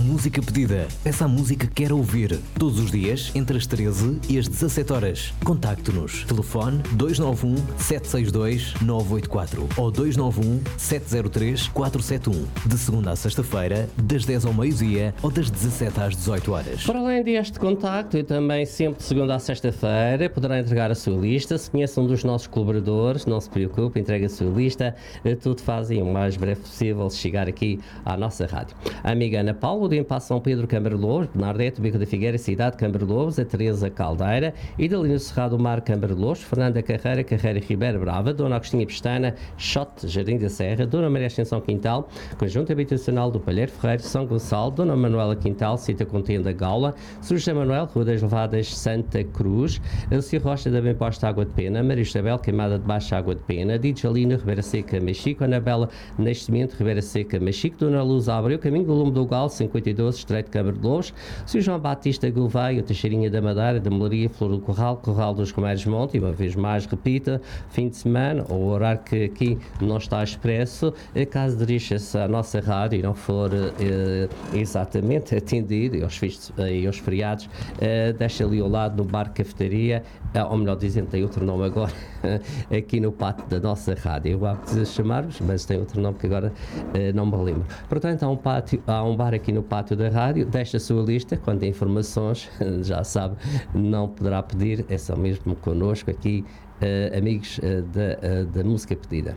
Música pedida. Essa música que quer ouvir. Todos os dias, entre as 13 e as 17 horas. Contacte-nos. Telefone 291 762 984 ou 291 703 471. De segunda a sexta-feira, das 10 ao meio-dia ou das 17 às 18 horas. Para além deste contacto, e também sempre de segunda a sexta-feira, poderá entregar a sua lista. Se conhece um dos nossos colaboradores, não se preocupe, entregue a sua lista. Tudo fazem o mais breve possível chegar aqui à nossa rádio. A amiga Ana Paula, do Impasse São Pedro, Câmara Louros, Bernardete, Bico da Figueira, Cidade, Câmara Louros, a Teresa Caldeira, Idalino Cerrado Mar, Câmara Louros, Fernanda Carreira, Carreira Ribeira Brava, Dona Agostinha Pestana, Chote, Jardim da Serra, Dona Maria Ascensão Quintal, Conjunto Habitacional do Palheiro Ferreiro, São Gonçalo, Dona Manuela Quintal, Cita Contenda Gaula, Sr. José Manuel, Rua das Levadas, Santa Cruz, Elcio Rocha da Bem Posta Água de Pena, Maria Isabel, Queimada de Baixa Água de Pena, Didjalina, Ribeira Seca, Machico, Anabela Nascimento, Ribeira Seca, Machico, Dona Luz Abreu, Caminho do Lume do Gal, 52, Estreito de Câmara de Louros, Sr. João Batista Gouveia, Teixeirinha da Madeira, da Melaria, Flor do Corral, Corral dos Comércios Monte, e uma vez mais repita, fim de semana, ou horário que aqui não está expresso, caso dirija-se à nossa rádio e não for exatamente atendido, e aos feriados, deixa ali ao lado no bar cafetaria, ou melhor dizendo, tem outro nome agora, aqui no pátio da nossa rádio. Eu vou chamar-vos, mas tem outro nome que agora não me lembro. Portanto, há um bar aqui no pátio da rádio, deixa a sua lista, quando tem informações, já sabe, não poderá pedir, é só mesmo connosco aqui, amigos da música pedida.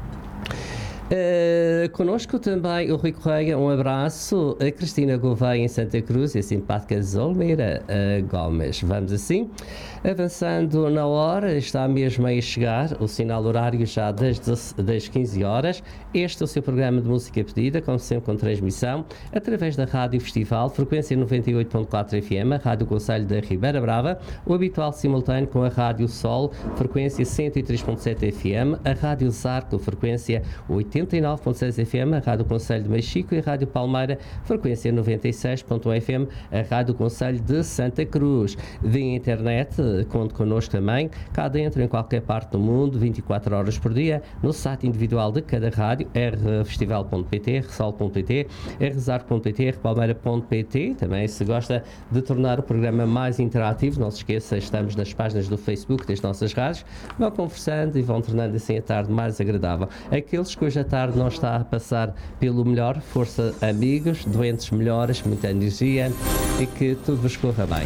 Connosco também o Rui Correia, um abraço, a Cristina Gouveia em Santa Cruz e a simpática Zolmeira Gomes. Vamos assim, avançando na hora, está mesmo a chegar o sinal horário já das 15 horas. Este é o seu programa de música pedida, como sempre com transmissão, através da Rádio Festival, frequência 98.4 FM, a Rádio Conselho da Ribeira Brava, o habitual simultâneo com a Rádio Sol, frequência 103.7 FM, a Rádio Zarco, frequência 89.6 FM, a Rádio Conselho de Machico e a Rádio Palmeira, frequência 96.1 FM, a Rádio Conselho de Santa Cruz. Via internet, conte connosco também, cá dentro, em qualquer parte do mundo, 24 horas por dia, no site individual de cada rádio, rfestival.pt, rsol.pt, rzar.pt, rpalmeira.pt. Também, se gosta de tornar o programa mais interativo, não se esqueça, estamos nas páginas do Facebook das nossas rádios, vão conversando e vão tornando assim a tarde mais agradável. Aqueles que hoje a tarde não está a passar pelo melhor, força amigos, doentes melhores, muita energia e que tudo vos corra bem.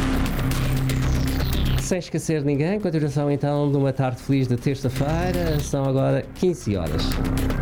Sem esquecer ninguém, continuação então de uma tarde feliz de terça-feira, são agora 15 horas.